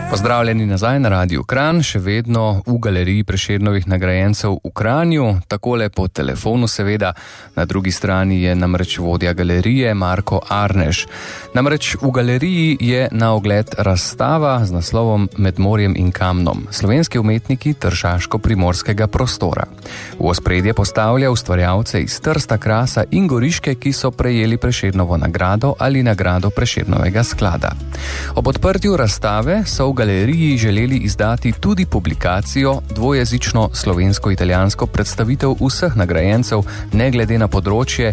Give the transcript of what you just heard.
Pozdravljeni nazaj na Radiu Kranj, še vedno v galeriji Prešernovih nagrajencev v Kranju, takole po telefonu seveda. Na drugi strani je namreč vodja galerije Marko Arnež. Namreč v galeriji je na ogled razstava z naslovom Med morjem in kamnom. Slovenski umetniki tržaško-primorskega prostora. V ospredje postavlja ustvarjalce iz Trsta, Krasa in Goriške, ki so prejeli Prešernovo nagrado ali nagrado Prešernovega sklada. Ob odprtju razstave so v galeriji želeli izdati tudi publikacijo, dvojezično slovensko-italijansko predstavitev vseh nagrajencev, ne glede na področje,